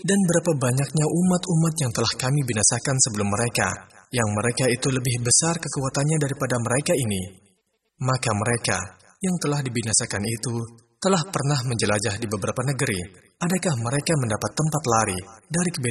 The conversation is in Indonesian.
dan berapa banyaknya umat-umat yang telah kami binasakan sebelum mereka, yang mereka itu lebih besar kekuatannya daripada mereka ini. Maka mereka yang telah dibinasakan itu telah pernah menjelajah di beberapa negeri. Adakah mereka mendapat tempat lari dari kebinasaan